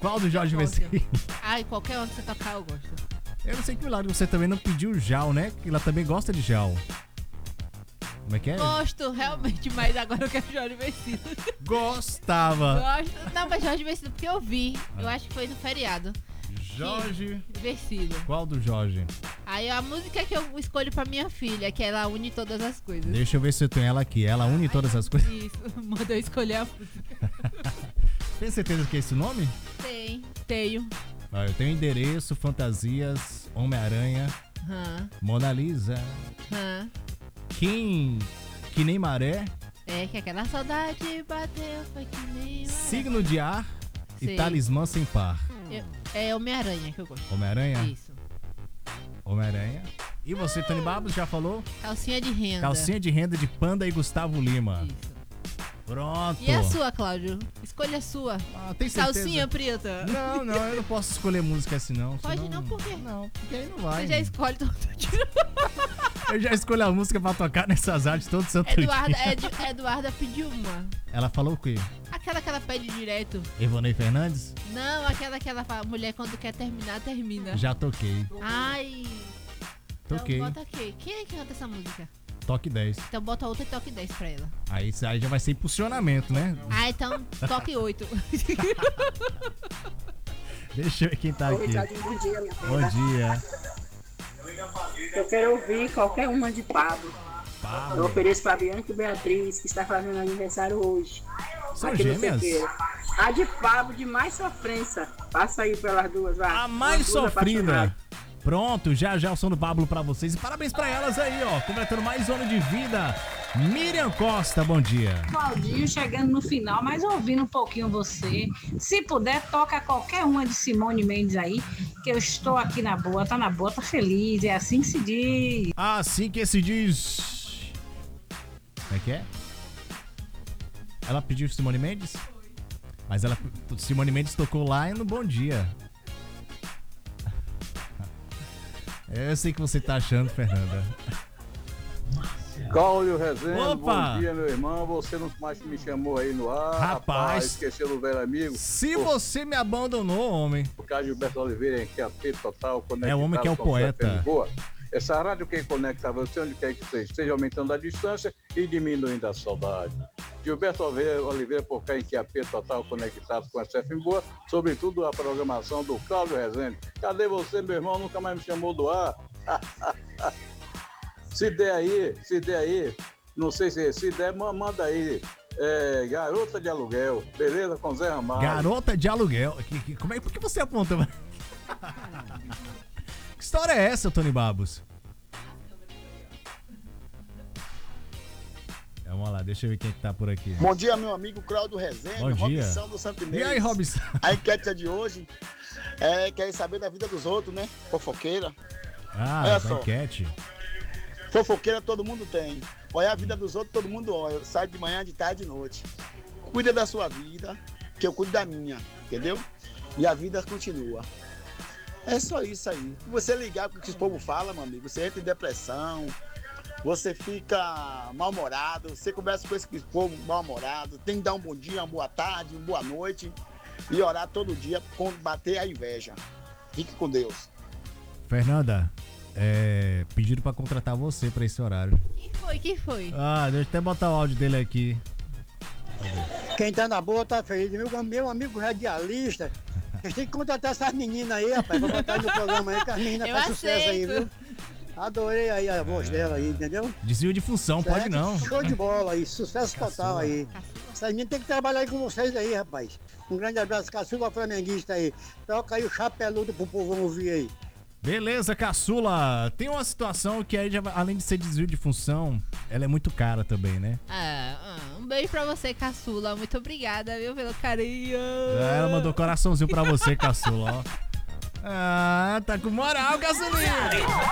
Qual do Jorge Eu gosto. Vecino? Ai, qualquer um que você tocar eu gosto. Eu não sei que milagre você também não pediu Jal, né? Que ela também gosta de Jal. Como é que é? Gosto, realmente, mas agora eu quero Jorge Vecino. Gostava. Gosto. Não, mas Jorge Vecino, porque eu vi. Eu acho que foi no feriado. Jorge. Vecino. Qual do Jorge? Aí a música que eu escolho pra minha filha, que ela une todas as coisas. Deixa eu ver se eu tenho ela aqui. Ela une todas as coisas. Isso, manda eu escolher a música. Tem certeza que é esse o nome? Tenho. Eu tenho Endereço, Fantasias, Homem-Aranha, Mona Lisa, Kim, Que Nem Maré, É que aquela saudade bateu, foi que nem... Signo de Ar e Sei. Talismã Sem Par. É Homem-Aranha que eu gosto. Homem-Aranha? Isso. Homem-Aranha. E você, Tony Babos, já falou? Calcinha de renda. Calcinha de Renda de Panda e Gustavo Lima. Isso. Pronto. E a sua, Cláudio? Escolha a sua. Tem certeza? Calcinha preta. Não, eu não posso escolher música assim não. Pode senão... não, por quê? Não, porque aí não vai. Você já escolhe todo dia. Eu já escolho a música pra tocar nessas artes todo santo dia. Eduarda pediu uma. Ela falou o quê? Aquela que ela pede direto. Ivonei Fernandes? Não, aquela que ela fala, mulher quando quer terminar, termina. Já toquei. Ai. Toquei. Então bota aqui. Quem é que canta essa música? Toque 10. Então bota outra e toque 10 pra ela. Aí já vai ser impulsionamento, né? Ah, então toque 8. Deixa eu ver quem tá aqui. Bom dia, minha filha. Bom dia. Eu quero ouvir qualquer uma de Pablo. Eu ofereço pra Bianca e Beatriz, que está fazendo aniversário hoje. São aqui no gêmeas? Cerqueiro. A de Pablo, de mais sofrência. Passa aí pelas duas, vai. A mais As duas sofrida. apaixonadas. Pronto, já o som do Pablo pra vocês. E parabéns pra elas aí, ó. Completando mais um ano de vida. Miriam Costa, bom dia. Claudinho chegando no final, mas ouvindo um pouquinho você. Se puder, toca qualquer uma de Simone Mendes aí, que eu estou aqui na boa, tá feliz, é assim que se diz. Assim que se diz. Como é que é? Ela pediu Simone Mendes? Mas Simone Mendes tocou lá no Bom Dia. Eu sei que você tá achando, Fernanda. Cláudio Rezende, Opa! Bom dia, meu irmão. Você não mais me chamou aí no ar. Rapaz, esqueceu do velho amigo. Se você me abandonou, homem. O Cássio Gilberto Oliveira, que é a total. É o homem que é o poeta. Boa. Essa rádio que conecta você onde quer que seja, esteja aumentando a distância e diminuindo a saudade. Gilberto Oliveira, por cá em QAP Total, conectado com a FM Boa, sobretudo a programação do Cláudio Rezende. Cadê você, meu irmão? Nunca mais me chamou do ar. Se der aí, não sei se der, manda aí. Garota de Aluguel, beleza? Com Zé Ramalho. Garota de Aluguel. Por que você aponta? Que história é essa, Tony Babos? Vamos lá, deixa eu ver quem que tá por aqui. Bom dia, meu amigo Cláudio Rezende, Bom dia. Robson do Santo Inês. E aí, Robson? A enquete de hoje quer saber da vida dos outros, né? Fofoqueira. Olha só. Enquete. Fofoqueira todo mundo tem. Olha a vida dos outros, todo mundo olha. Sai de manhã, de tarde, de noite. Cuida da sua vida, que eu cuido da minha, entendeu? E a vida continua. É só isso aí. Você ligar pro que o povo fala, meu amigo, você entra em depressão, você fica mal-humorado, você conversa com esse povo mal-humorado, tem que dar um bom dia, uma boa tarde, uma boa noite e orar todo dia pra combater a inveja. Fique com Deus. Fernanda, pediram pra contratar você pra esse horário. Quem foi? Deixa eu até botar o áudio dele aqui. Quem tá na boa tá feliz. Meu amigo radialista, a gente tem que contratar essas meninas aí, rapaz, pra botar no programa aí, que as meninas fazem sucesso aí, viu? Adorei aí a voz dela aí, entendeu? Desvio de função, certo? Pode não. Show de bola aí, sucesso total aí. Essas meninas tem que trabalhar aí com vocês aí, rapaz. Um grande abraço, Caçula flamenguista aí. Toca aí o chapeludo pro povo ouvir aí. Beleza, Caçula. Tem uma situação que aí, além de ser desvio de função, ela é muito cara também, né? Um beijo pra você, Caçula. Muito obrigada, viu, pelo carinho. Ela mandou coraçãozinho pra você, Caçula, ó. Tá com moral, Caçulinha.